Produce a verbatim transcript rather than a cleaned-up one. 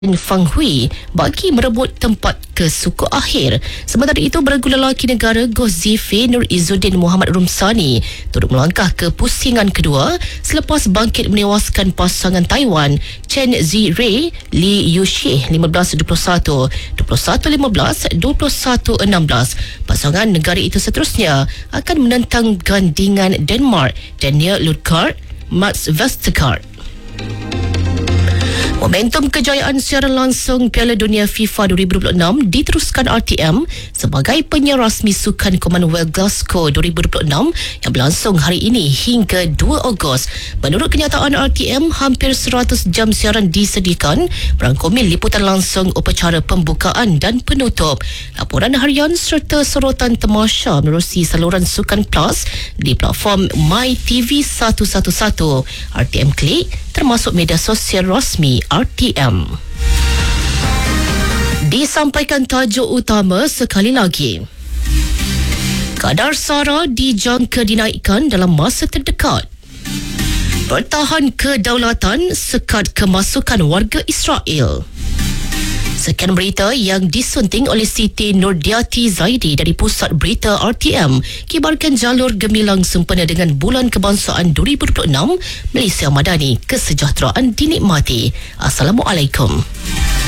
Feng Hui bagi merebut tempat ke suku akhir. Sementara itu, beregu lelaki negara Goh Zifei Nur Izzuddin Muhammad Rumsani turut melangkah ke pusingan kedua selepas bangkit menewaskan pasangan Taiwan Chen Zirei Li Yuxi lima belas dua puluh satu, dua puluh satu lima belas, dua puluh satu enam belas. Pasangan negara itu seterusnya akan menentang gandingan Denmark Daniel Ludgaard Mats Vestergaard. Momentum kejayaan siaran langsung Piala Dunia FIFA dua ribu dua puluh enam diteruskan R T M sebagai penyiar rasmi Sukan Commonwealth Glasgow dua ribu dua puluh enam yang berlangsung hari ini hingga dua Ogos. Menurut kenyataan R T M, hampir seratus jam siaran disediakan berangkumi liputan langsung upacara pembukaan dan penutup, laporan harian serta sorotan tamasya menerusi saluran Sukan Plus di platform My T V seratus sebelas R T M Klik termasuk media sosial rasmi R T M. Disampaikan tajuk utama sekali lagi. Kadar SARA dijangka dinaikkan dalam masa terdekat. Pertahan kedaulatan, sekat kemasukan warga Israel. Sekian berita yang disunting oleh Siti Nurdiati Zaidi dari Pusat Berita R T M. Kibarkan jalur gemilang sempena dengan Bulan Kebangsaan dua ribu dua puluh enam. Malaysia Madani, kesejahteraan dinikmati. Assalamualaikum.